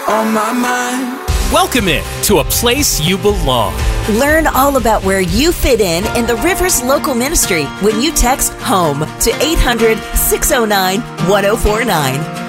on my mind. Welcome in to a place you belong. Learn all about where you fit in the Rivers Local Ministry when you text HOME to 800-609-1049.